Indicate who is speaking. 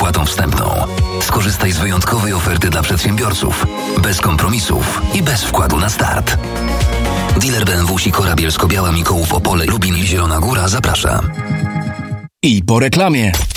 Speaker 1: opłatą wstępną. Skorzystaj z wyjątkowej oferty dla przedsiębiorców. Bez kompromisów i bez wkładu na start. Dealer BMW Sikora Bielsko-Biała, Mikołów, Opole, Lubin i Zielona Góra zaprasza.
Speaker 2: I po reklamie.